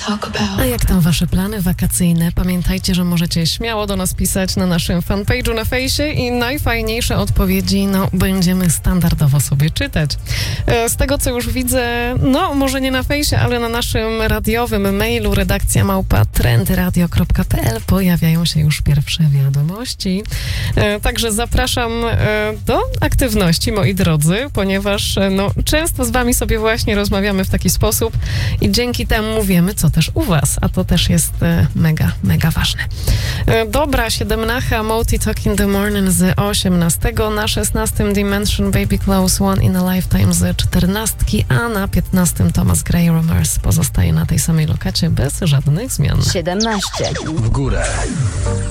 A jak tam wasze plany wakacyjne? Pamiętajcie, że możecie śmiało do nas pisać na naszym fanpage'u na fejsie i najfajniejsze odpowiedzi, będziemy standardowo sobie czytać. Z tego, co już widzę, może nie na fejsie, ale na naszym radiowym mailu redakcja@trendyradio.pl pojawiają się już pierwsze wiadomości. Także zapraszam do aktywności, moi drodzy, ponieważ często z wami sobie właśnie rozmawiamy w taki sposób i dzięki temu wiemy, co też u was, a to też jest mega, mega ważne. Dobra, 17 Multi Talk in the Morning z 18, na 16 Dimension Baby Clothes One in a Lifetime z 14, a na 15 Thomas Gray Rumors pozostaje na tej samej lokacie bez żadnych zmian. 17. W górę.